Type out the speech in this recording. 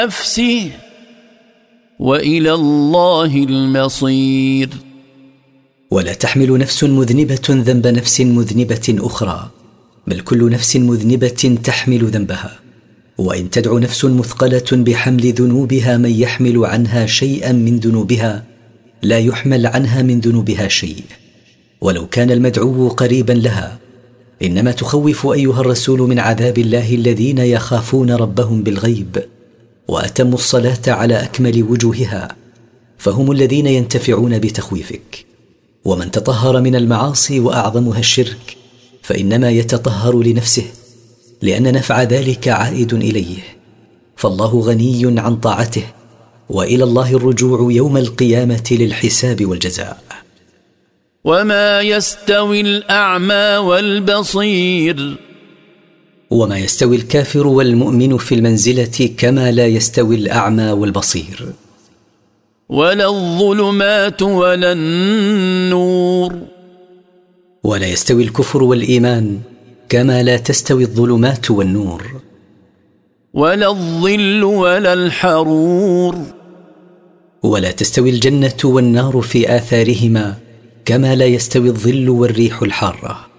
نفسه وإلى الله المصير. ولا تحمل نفس مذنبة ذنب نفس مذنبة أخرى، بل كل نفس مذنبة تحمل ذنبها. وإن تدع نفس مثقلة بحمل ذنوبها من يحمل عنها شيئا من ذنوبها لا يحمل عنها من ذنوبها شيء، ولو كان المدعو قريبا لها. إنما تخوف أيها الرسول من عذاب الله الذين يخافون ربهم بالغيب وأتموا الصلاة على أكمل وجوهها، فهم الذين ينتفعون بتخويفك. ومن تطهر من المعاصي وأعظمها الشرك فإنما يتطهر لنفسه، لأن نفع ذلك عائد إليه، فالله غني عن طاعته، وإلى الله الرجوع يوم القيامة للحساب والجزاء. وما يستوي الأعمى والبصير. وما يستوي الكافر والمؤمن في المنزلة كما لا يستوي الأعمى والبصير. ولا الظلمات ولا النور. ولا يستوي الكفر والإيمان كما لا تستوي الظلمات والنور. ولا الظل ولا الحرور. ولا تستوي الجنة والنار في آثارهما كما لا يستوي الظل والريح الحارة.